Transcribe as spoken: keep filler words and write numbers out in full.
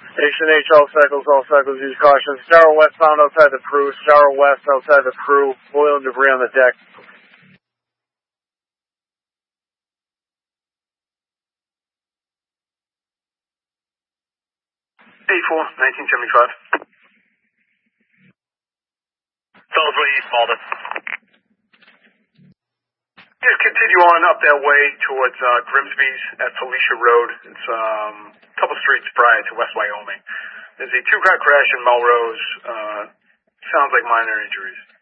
Station H, all cycles, all cycles, use caution. Star westbound outside the crew, Star west outside the crew, oil and debris on the deck. eight four, nineteen seventy-five. Salisbury East, Malden. Just continue on up that way towards uh, Grimsby's at Felicia Road. It's um, a couple streets prior to West Wyoming. There's a two-car crash in Melrose. Uh, sounds like minor injuries.